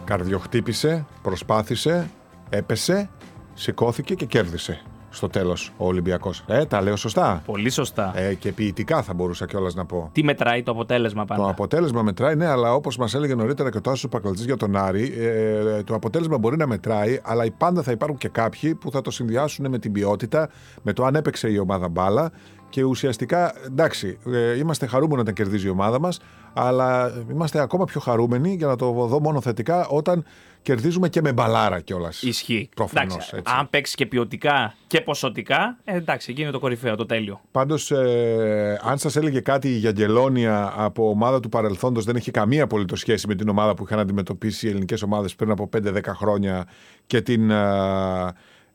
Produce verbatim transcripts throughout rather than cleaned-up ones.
Καρδιοχτύπησε, προσπάθησε, έπεσε, σηκώθηκε και κέρδισε στο τέλος ο Ολυμπιακός. Ε, τα λέω σωστά. Πολύ σωστά. Ε, και ποιητικά θα μπορούσα κιόλας να πω. Τι μετράει το αποτέλεσμα πάντα? Το αποτέλεσμα μετράει, ναι, αλλά όπως μας έλεγε νωρίτερα και ο Τάσος Πακλατζής για τον Άρη, ε, το αποτέλεσμα μπορεί να μετράει, αλλά πάντα θα υπάρχουν και κάποιοι που θα το συνδυάσουν με την ποιότητα, με το αν έπαιξε η ομάδα μπάλα. Και ουσιαστικά, εντάξει, ε, είμαστε χαρούμενοι όταν κερδίζει η ομάδα μας, αλλά είμαστε ακόμα πιο χαρούμενοι, για να το δω μόνο θετικά, όταν κερδίζουμε και με μπαλάρα κιόλας. Ισχύει. Προφανώς. Εντάξει, έτσι. αν παίξει και ποιοτικά και ποσοτικά, ε, εντάξει, εκεί είναι το κορυφαίο, το τέλειο. Πάντως, ε, αν σας έλεγε κάτι η Γιαγγελόνια από ομάδα του παρελθόντος, δεν έχει καμία απολύτως σχέση με την ομάδα που είχαν αντιμετωπίσει οι ελληνικές ομάδες πριν από πέντε δέκα χρόνια και την. Ε,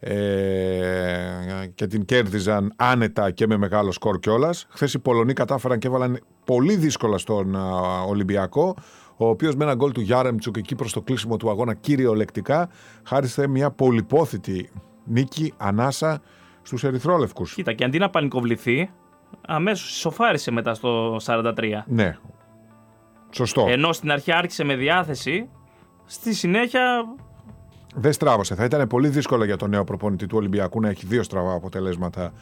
Ε, και την κέρδιζαν άνετα και με μεγάλο σκορ κιόλας. Χθες οι Πολωνοί κατάφεραν και έβαλαν πολύ δύσκολα στον α, Ολυμπιακό, ο οποίος με ένα γκολ του Γιάρεμτσουκ εκεί προς το κλείσιμο του αγώνα κυριολεκτικά χάρισε μια πολυπόθητη νίκη, ανάσα στους ερυθρόλευκους. Κοίτα, και αντί να πανικοβληθεί, αμέσως ισοφάρισε μετά στο σαράντα τρία. Ναι, σωστό. Ενώ στην αρχή άρχισε με διάθεση, στη συνέχεια δεν στράβωσε. Θα ήταν πολύ δύσκολο για τον νέο προπονητή του Ολυμπιακού να έχει δύο στραβά αποτελέσματα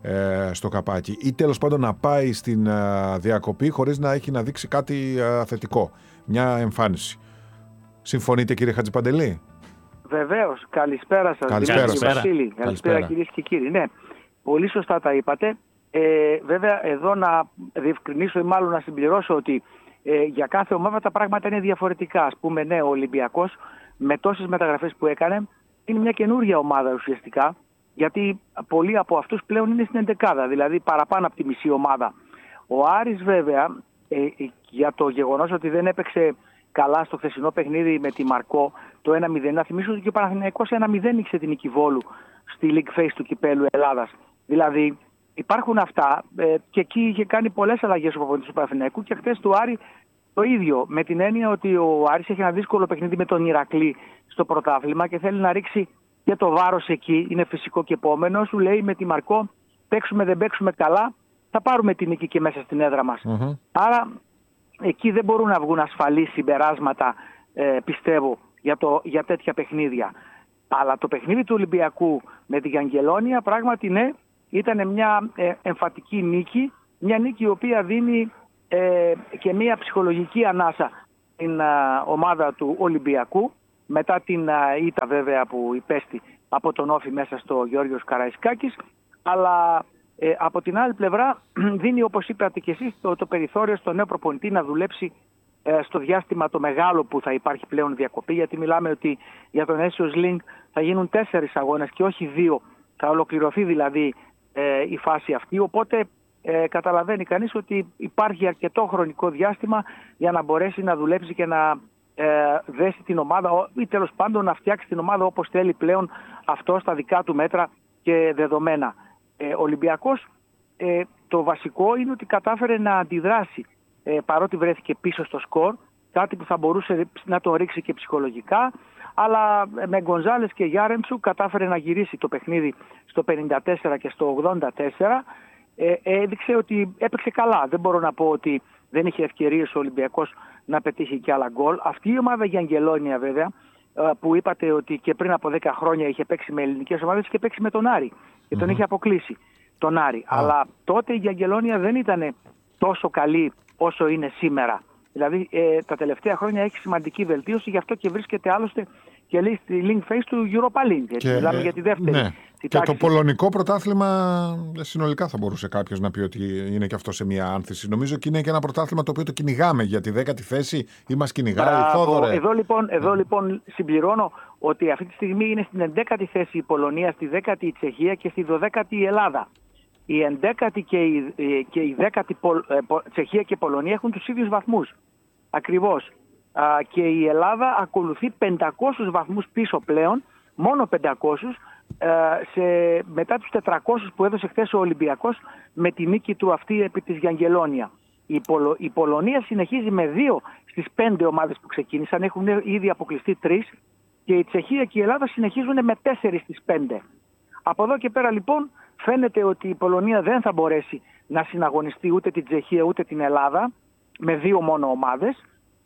ε, στο καπάκι, ή τέλος πάντων να πάει στην ε, διακοπή χωρίς να έχει να δείξει κάτι ε, θετικό. Μια εμφάνιση. Συμφωνείτε, κύριε Χατζηπαντελή? Βεβαίως. Καλησπέρα σας. Καλησπέρα, Καλησπέρα, Καλησπέρα. Καλησπέρα κυρίες και κύριοι. Ναι, πολύ σωστά τα είπατε. Ε, βέβαια, εδώ να διευκρινίσω ή μάλλον να συμπληρώσω ότι ε, για κάθε ομάδα τα πράγματα είναι διαφορετικά. Ας πούμε, ναι, ο Ολυμπιακός με τόσες μεταγραφές που έκανε είναι μια καινούργια ομάδα ουσιαστικά, γιατί πολλοί από αυτούς πλέον είναι στην εντεκάδα, δηλαδή παραπάνω από τη μισή ομάδα. Ο Άρης βέβαια, ε, για το γεγονός ότι δεν έπαιξε καλά στο χθεσινό παιχνίδι με τη Μαρκό το ένα μηδέν, να θυμίσω ότι και ο Παναθηναϊκός ένα μηδέν νίκησε την Νίκη Βόλου στη League Phase του Κυπέλλου Ελλάδας. Δηλαδή υπάρχουν αυτά ε, και εκεί είχε κάνει πολλές αλλαγές ο προπονητής του Παναθηναϊκού και χθες του Άρη το ίδιο, με την έννοια ότι ο Άρης έχει ένα δύσκολο παιχνίδι με τον Ηρακλή στο πρωτάθλημα και θέλει να ρίξει και το βάρος εκεί, είναι φυσικό και επόμενο. Σου λέει με τη Μαρκό, παίξουμε δεν παίξουμε καλά, θα πάρουμε την νίκη και μέσα στην έδρα μας. Mm-hmm. Άρα εκεί δεν μπορούν να βγουν ασφαλή συμπεράσματα, ε, πιστεύω, για, το, για τέτοια παιχνίδια. Αλλά το παιχνίδι του Ολυμπιακού με τη Γιαγγελόνια πράγματι ναι, ήταν μια ε, εμφατική νίκη, μια νίκη η οποία δίνει Ε, και μια ψυχολογική ανάσα στην α, ομάδα του Ολυμπιακού μετά την α, ήττα βέβαια που υπέστη από τον Όφη μέσα στο Γεώργιος Καραϊσκάκης, αλλά ε, από την άλλη πλευρά δίνει, όπως είπατε και εσείς, το, το περιθώριο στο νέο προπονητή να δουλέψει ε, στο διάστημα το μεγάλο που θα υπάρχει πλέον διακοπή, γιατί μιλάμε ότι για τον Aesios Link θα γίνουν τέσσερις αγώνες και όχι δύο, θα ολοκληρωθεί δηλαδή ε, η φάση αυτή, οπότε Ε, καταλαβαίνει κανείς ότι υπάρχει αρκετό χρονικό διάστημα για να μπορέσει να δουλέψει και να ε, δέσει την ομάδα ή τέλος πάντων να φτιάξει την ομάδα όπως θέλει πλέον αυτό στα δικά του μέτρα και δεδομένα. Ε, ο Ολυμπιακός ε, το βασικό είναι ότι κατάφερε να αντιδράσει ε, παρότι βρέθηκε πίσω στο σκορ, κάτι που θα μπορούσε να το ρίξει και ψυχολογικά, αλλά με Γκονζάλες και Γιάρεμτσου κατάφερε να γυρίσει το παιχνίδι στο πενήντα τέσσερα και στο ογδόντα τέσσερα. Ε, έδειξε ότι έπαιξε καλά. Δεν μπορώ να πω ότι δεν είχε ευκαιρίες ο Ολυμπιακός να πετύχει και άλλα γκολ. Αυτή η ομάδα Γιαγγελόνια βέβαια, που είπατε ότι και πριν από δέκα χρόνια είχε παίξει με ελληνικές ομάδες, είχε παίξει με τον Άρη και τον mm-hmm. είχε αποκλείσει τον Άρη. Mm. Αλλά τότε η Γιαγγελόνια δεν ήταν τόσο καλή όσο είναι σήμερα. Δηλαδή ε, τα τελευταία χρόνια έχει σημαντική βελτίωση, γι' αυτό και βρίσκεται άλλωστε και λέει στη link phase του Europa League. Και, μιλάμε για τη δεύτερη. Ναι. Τη και το πολωνικό πρωτάθλημα συνολικά θα μπορούσε κάποιος να πει ότι είναι και αυτό σε μια άνθηση. Νομίζω ότι είναι και ένα πρωτάθλημα το οποίο το κυνηγάμε για τη δέκατη θέση ή μας κυνηγάει. Θόδωρε. Εδώ λοιπόν, εδώ λοιπόν συμπληρώνω ότι αυτή τη στιγμή είναι στην ενδέκατη θέση η Πολωνία, στη δέκατη η Τσεχία και στη δωδέκατη η Ελλάδα. Η ενδέκατη και η, και η δέκατη Πολ, Τσεχία και Πολωνία έχουν τους ίδιους βαθμούς. Ακριβώς. Α, και η Ελλάδα ακολουθεί πεντακόσιους βαθμούς πίσω πλέον, μόνο πεντακόσιους, α, σε, μετά τους τετρακόσιους που έδωσε χθες ο Ολυμπιακός με τη νίκη του αυτή επί της Γιαγγελόνια. Η, Πολο, η Πολωνία συνεχίζει με δύο στις πέντε ομάδες που ξεκίνησαν, έχουν ήδη αποκλειστεί τρεις, και η Τσεχία και η Ελλάδα συνεχίζουν με τέσσερις στις πέντε. Από εδώ και πέρα λοιπόν φαίνεται ότι η Πολωνία δεν θα μπορέσει να συναγωνιστεί ούτε την Τσεχία ούτε την Ελλάδα με δύο μόνο ομάδες.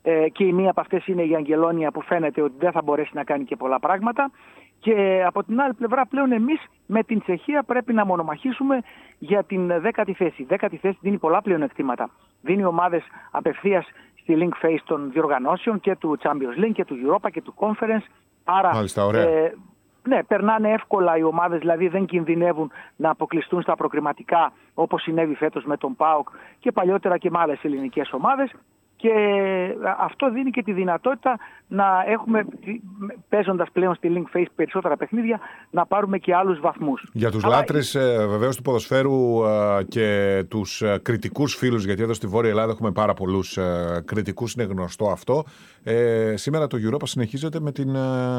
Ε, και η μία από αυτές είναι η Αγγελόνια, που φαίνεται ότι δεν θα μπορέσει να κάνει και πολλά πράγματα. Και από την άλλη πλευρά πλέον εμείς με την Τσεχία πρέπει να μονομαχήσουμε για την δέκατη θέση. Η δέκατη θέση δίνει πολλά πλεονεκτήματα. Δίνει ομάδες απευθείας στη link phase των διοργανώσεων και του Champions League και του Europa και του Conference. Άρα, μάλιστα, ωραία. Ε, ναι, περνάνε εύκολα οι ομάδες, δηλαδή δεν κινδυνεύουν να αποκλειστούν στα προκριματικά, όπως συνέβη φέτος με τον ΠΑΟΚ και παλιότερα και με άλλες ελληνικές ομάδες. Και αυτό δίνει και τη δυνατότητα να έχουμε, παίζοντας πλέον στη link phase περισσότερα παιχνίδια, να πάρουμε και άλλους βαθμούς. Για τους Αλλά... λάτρες βεβαίως του ποδοσφαίρου και τους κριτικούς φίλους, γιατί εδώ στη Βόρεια Ελλάδα έχουμε πάρα πολλούς κριτικούς, είναι γνωστό αυτό. Ε, σήμερα το Europa συνεχίζεται με την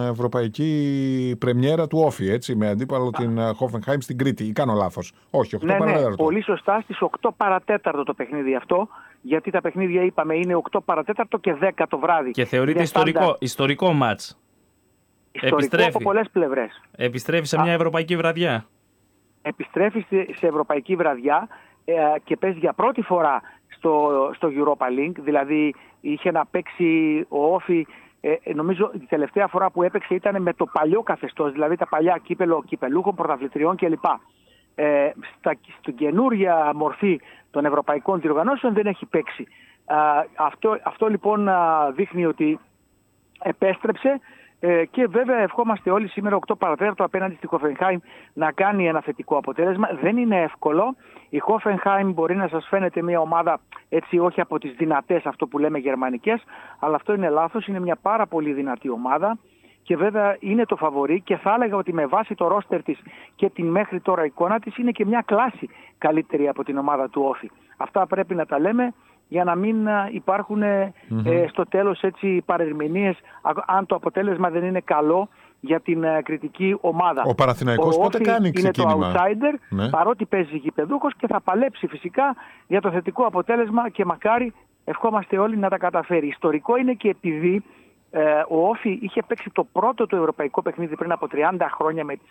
ευρωπαϊκή πρεμιέρα του Όφι, έτσι, με αντίπαλο την Hoffenheim στην Κρήτη. Ή κάνω λάθος? Όχι, οκτώ ναι, παρατέταρτο. Ναι, πολύ σωστά, στις οκτώ παρατέταρτο το παιχνίδι αυτό. Γιατί τα παιχνίδια, είπαμε, είναι οκτώ παρατέταρτο και δέκα το βράδυ. Και θεωρείται ιστορικό, ιστορικό μάτς. Ιστορικό Επιστρέφει. από πολλές πλευρές. Επιστρέφει σε μια Α. ευρωπαϊκή βραδιά. Επιστρέφει σε ευρωπαϊκή βραδιά ε, και παίζει για πρώτη φορά στο, στο Europa League. Δηλαδή είχε να παίξει ο Όφι, ε, νομίζω η τελευταία φορά που έπαιξε ήταν με το παλιό καθεστώς, δηλαδή τα παλιά κύπελο, κυπελούχων, πρωταθλητριών κλπ. Ε, στα, στην καινούρια μορφή των ευρωπαϊκών διοργανώσεων δεν έχει παίξει. Α, αυτό, αυτό λοιπόν α, δείχνει ότι επέστρεψε ε, και βέβαια ευχόμαστε όλοι σήμερα οκτώ παρατέταρτο απέναντι στη Hoffenheim να κάνει ένα θετικό αποτέλεσμα. Δεν είναι εύκολο. Η Hoffenheim μπορεί να σας φαίνεται μια ομάδα έτσι, όχι από τις δυνατές, αυτό που λέμε γερμανικές, αλλά αυτό είναι λάθος, είναι μια πάρα πολύ δυνατή ομάδα. Και βέβαια είναι το φαβορί και θα έλεγα ότι με βάση το ρόστερ της και την μέχρι τώρα εικόνα της είναι και μια κλάση καλύτερη από την ομάδα του Όφι. Αυτά πρέπει να τα λέμε για να μην υπάρχουν mm-hmm. ε, στο τέλος έτσι παρερμηνίες αν το αποτέλεσμα δεν είναι καλό για την ε, κριτική ομάδα. Ο Παναθηναϊκός πότε κάνει ξεκίνημα? Είναι το outsider, ναι. Παρότι παίζει γηπεδούχος και θα παλέψει φυσικά για το θετικό αποτέλεσμα και μακάρι ευχόμαστε όλοι να τα καταφέρει. Ιστορικό είναι και επειδή ο Όφι είχε παίξει το πρώτο του ευρωπαϊκό παιχνίδι πριν από τριάντα χρόνια με τη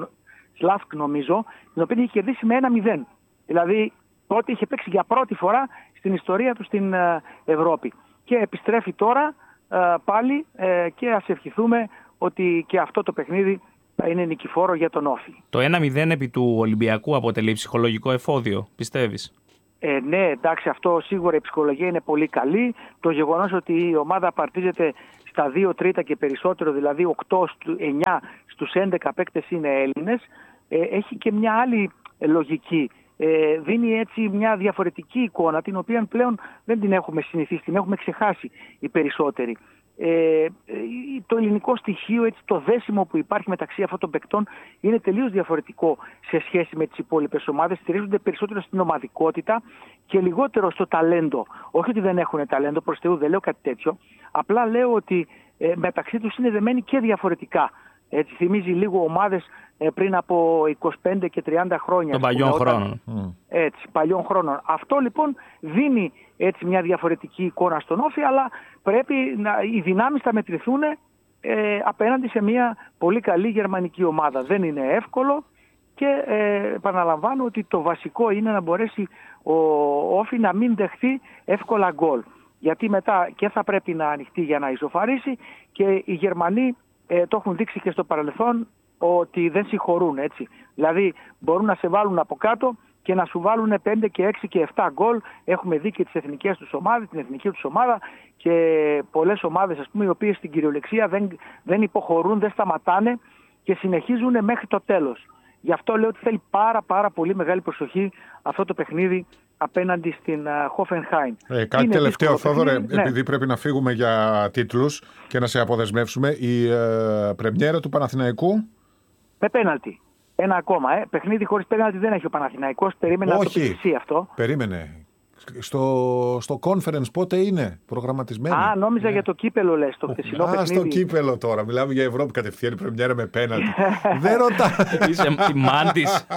Σλάφκ, νομίζω, την οποία είχε κερδίσει με ένα μηδέν. Δηλαδή τότε είχε παίξει για πρώτη φορά στην ιστορία του στην Ευρώπη. Και επιστρέφει τώρα πάλι και ας ευχηθούμε ότι και αυτό το παιχνίδι θα είναι νικηφόρο για τον Όφι. Το ένα μηδέν επί του Ολυμπιακού αποτελεί ψυχολογικό εφόδιο, πιστεύεις? Ε, ναι, εντάξει, αυτό σίγουρα η ψυχολογία είναι πολύ καλή. Το γεγονός ότι η ομάδα παρτίζεται στα δύο τρίτα και περισσότερο, δηλαδή οκτώ, εννιά στους έντεκα παίκτες είναι Έλληνες, ε, έχει και μια άλλη λογική. Ε, δίνει έτσι μια διαφορετική εικόνα, την οποία πλέον δεν την έχουμε συνηθίσει, την έχουμε ξεχάσει οι περισσότεροι. Ε, το ελληνικό στοιχείο, έτσι, το δέσιμο που υπάρχει μεταξύ αυτών των παικτών είναι τελείως διαφορετικό σε σχέση με τις υπόλοιπες ομάδες. Στηρίζονται περισσότερο στην ομαδικότητα και λιγότερο στο ταλέντο. Όχι ότι δεν έχουν ταλέντο, προς Θεού δεν λέω κάτι τέτοιο. Απλά λέω ότι ε, μεταξύ τους είναι δεμένοι και διαφορετικά. Έτσι, θυμίζει λίγο ομάδες ε, πριν από είκοσι πέντε και τριάντα χρόνια. Των παλιών χρόνων. Έτσι, παλιών χρόνων. Αυτό λοιπόν δίνει έτσι μια διαφορετική εικόνα στον Όφι, αλλά πρέπει να, οι δυνάμεις θα μετρηθούν ε, απέναντι σε μια πολύ καλή γερμανική ομάδα. Δεν είναι εύκολο και ε, επαναλαμβάνω ότι το βασικό είναι να μπορέσει ο Όφι να μην δεχθεί εύκολα γκολ. Γιατί μετά και θα πρέπει να ανοιχτεί για να ισοφαρίσει και οι Γερμανοί ε, το έχουν δείξει και στο παρελθόν ότι δεν συγχωρούν, έτσι. Δηλαδή μπορούν να σε βάλουν από κάτω και να σου βάλουν πέντε και έξι και επτά γκολ. Έχουμε δει και τις εθνικές τους ομάδες, την εθνική τους ομάδα και πολλές ομάδες, ας πούμε, οι οποίες στην κυριολεξία δεν, δεν υποχωρούν, δεν σταματάνε και συνεχίζουν μέχρι το τέλος. Γι' αυτό λέω ότι θέλει πάρα πάρα πολύ μεγάλη προσοχή αυτό το παιχνίδι απέναντι στην Hoffenheim. Ε, κάτι είναι τελευταίο, Θόδωρε, ναι. Επειδή πρέπει να φύγουμε για τίτλους και να σε αποδεσμεύσουμε, η ε, πρεμιέρα του Παναθηναϊκού. Με πέναλτι. Ένα ακόμα. Ε. Παιχνίδι χωρίς πέναλτι δεν έχει ο Παναθηναϊκός. Περίμενε να το πει αυτό. Περίμενε. Στο, στο conference πότε είναι προγραμματισμένο? Α, νόμιζα yeah. για το κύπελο λες, το χθεσινό Α, παιχνίδι. στο κύπελο τώρα. Μιλάμε για Ευρώπη κατευθείαν, η πρεμιέρα με πέναλτι. Δεν ρωτά. Είσαι μάντης.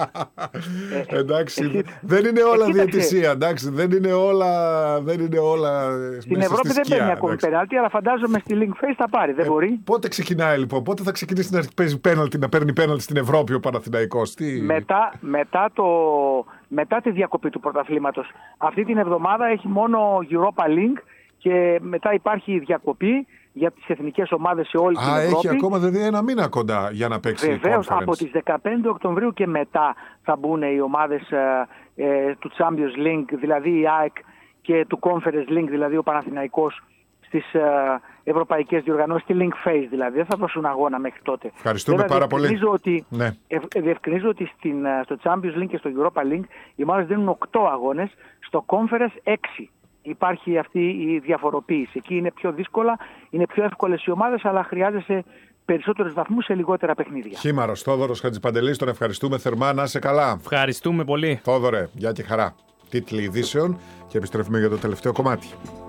Εντάξει, δεν είναι όλα διαιτησία, εντάξει, δεν είναι όλα, δεν είναι όλα στην Ευρώπη δεν παίρνει ακόμη πέναλτι, αλλά φαντάζομαι στη Link Face θα πάρει, δεν ε, μπορεί. Πότε ξεκινάει λοιπόν, πότε θα ξεκινήσει να παίζει πέναλτι, να παίρνει πέναλτι στην Ευρώπη ο Παναθηναϊκός? Τι... Μετά, μετά, το, μετά τη διακοπή του πρωταθλήματος. Αυτή την εβδομάδα έχει μόνο Europa League και μετά υπάρχει διακοπή για τις εθνικές ομάδες σε όλη Α, την Ευρώπη. έχει ακόμα δηλαδή ένα μήνα κοντά για να παίξει. Βεβαίως, η Conference. από τις δεκαπέντε Οκτωβρίου και μετά θα μπουν οι ομάδες ε, ε, του Champions League, δηλαδή η ΑΕΚ, και του Conference League, δηλαδή ο Παναθηναϊκός, στις ε, ευρωπαϊκές διοργανώσεις, στη Link Phase δηλαδή. Δεν θα δώσουν αγώνα μέχρι τότε. Ευχαριστούμε Βέβαια, πάρα πολύ. διευκρινίζω ότι, Ναι. ε, ε, διευκρινίζω ότι στην, ε, στο Champions League και στο Europa League οι ομάδες δίνουν οκτώ αγώνες, στο Conference έξι. Υπάρχει αυτή η διαφοροποίηση. Εκεί είναι πιο δύσκολα, είναι πιο εύκολες οι ομάδες, αλλά χρειάζεσαι περισσότερους βαθμούς σε λιγότερα παιχνίδια. Χήμαρος Θόδωρος Χατζηπαντελής, τον ευχαριστούμε θερμά. Να είσαι καλά. Ευχαριστούμε πολύ. Θόδωρε, γεια και χαρά. Τίτλοι ειδήσεων και επιστρέφουμε για το τελευταίο κομμάτι.